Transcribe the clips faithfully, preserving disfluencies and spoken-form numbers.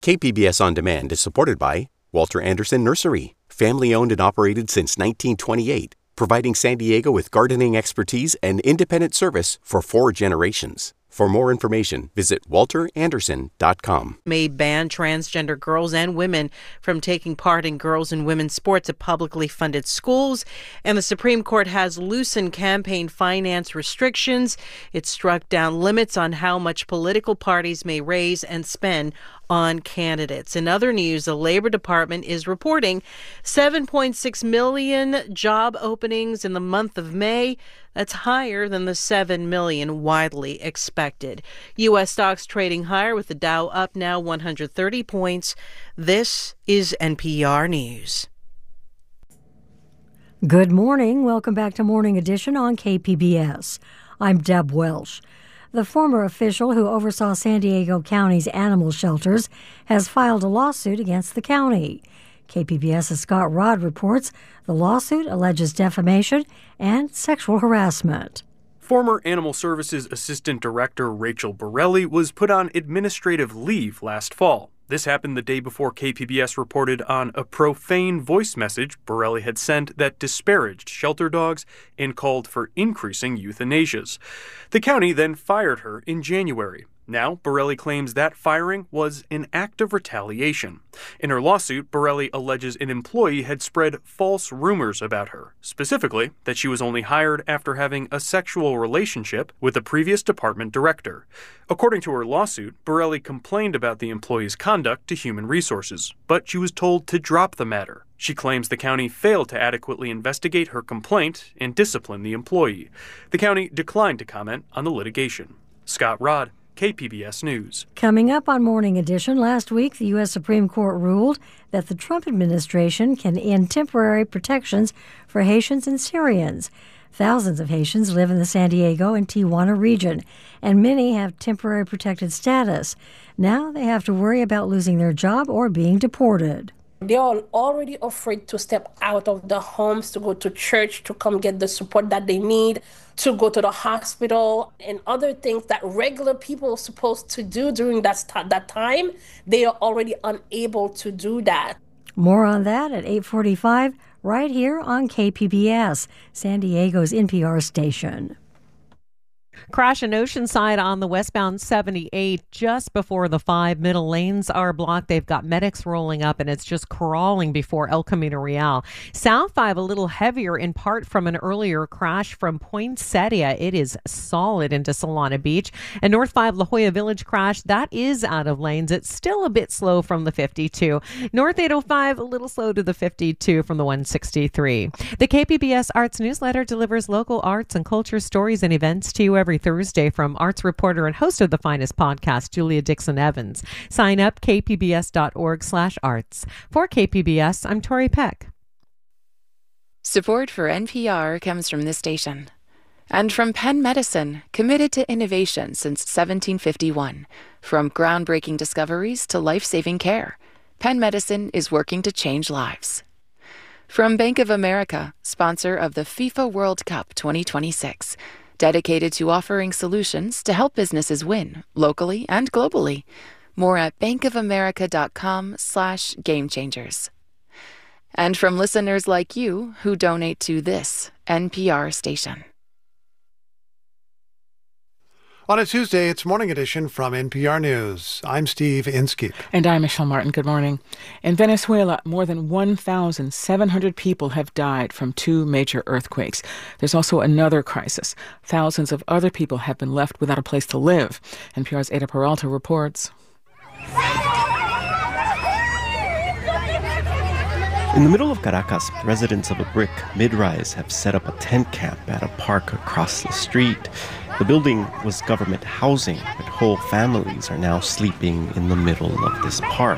K P B S On Demand is supported by Walter Anderson Nursery, family-owned and operated since nineteen twenty-eight, providing San Diego with gardening expertise and independent service for four generations. For more information, visit walter anderson dot com. May ban transgender girls and women from taking part in girls and women's sports at publicly funded schools. And the Supreme Court has loosened campaign finance restrictions. It struck down limits on how much political parties may raise and spend on candidates. In other news, the Labor Department is reporting seven point six million job openings in the month of May. That's higher than the seven million widely expected. U S stocks trading higher with the Dow up now one hundred thirty points. This is N P R News. Good morning. Welcome back to Morning Edition on K P B S. I'm Deb Welsh. The former official who oversaw San Diego County's animal shelters has filed a lawsuit against the county. KPBS's Scott Rodd reports the lawsuit alleges defamation and sexual harassment. Former Animal Services Assistant Director Rachel Borelli was put on administrative leave last fall. This happened the day before K P B S reported on a profane voice message Borelli had sent that disparaged shelter dogs and called for increasing euthanasias. The county then fired her in January. Now, Borelli claims that firing was an act of retaliation. In her lawsuit, Borelli alleges an employee had spread false rumors about her, specifically that she was only hired after having a sexual relationship with a previous department director. According to her lawsuit, Borelli complained about the employee's conduct to Human Resources, but she was told to drop the matter. She claims the county failed to adequately investigate her complaint and discipline the employee. The county declined to comment on the litigation. Scott Rodd, K P B S News. Coming up on Morning Edition, last week the U S Supreme Court ruled that the Trump administration can end temporary protections for Haitians and Syrians. Thousands of Haitians live in the San Diego and Tijuana region, and many have temporary protected status. Now they have to worry about losing their job or being deported. They are already afraid to step out of the homes, to go to church, to come get the support that they need, to go to the hospital, and other things that regular people are supposed to do during that, st- that time. They are already unable to do that. More on that at eight forty-five, right here on K P B S, San Diego's N P R station. Crash in Oceanside on the westbound seventy-eight just before the five middle lanes are blocked. They've got medics rolling up and it's just crawling before El Camino Real. South five a little heavier in part from an earlier crash from Poinsettia. It is solid into Solana Beach. And North five La Jolla Village crash, that is out of lanes. It's still a bit slow from the fifty-two. North eight oh five a little slow to the fifty-two from the one sixty-three. The K P B S Arts newsletter delivers local arts and culture stories and events to you every Thursday from arts reporter and host of the Finest podcast, Julia Dixon Evans. Sign up, k p b s dot org slash arts. For K P B S, I'm Tori Peck. Support for N P R comes from this station. And from Penn Medicine, committed to innovation since seventeen fifty-one. From groundbreaking discoveries to life-saving care, Penn Medicine is working to change lives. From Bank of America, sponsor of the FIFA World Cup twenty twenty-six. Dedicated to offering solutions to help businesses win, locally and globally. More at bankofamerica.com slash game changers. And from listeners like you who donate to this N P R station. On a Tuesday, it's Morning Edition from N P R News. I'm Steve Inskeep. And I'm Michelle Martin. Good morning. In Venezuela, more than one thousand seven hundred people have died from two major earthquakes. There's also another crisis. Thousands of other people have been left without a place to live. N P R's Ada Peralta reports. In the middle of Caracas, residents of a brick mid-rise have set up a tent camp at a park across the street. The building was government housing, but whole families are now sleeping in the middle of this park.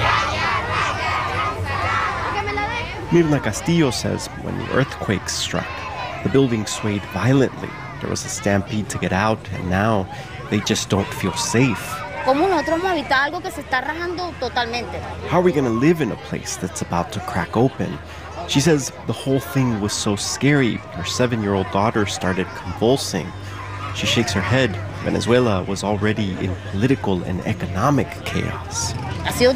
Mirna Castillo says when the earthquake struck, the building swayed violently. There was a stampede to get out, and now they just don't feel safe. How are we going to live in a place that's about to crack open? She says the whole thing was so scary, her seven-year-old daughter started convulsing. She shakes her head. Venezuela was already in political and economic chaos. Ha sido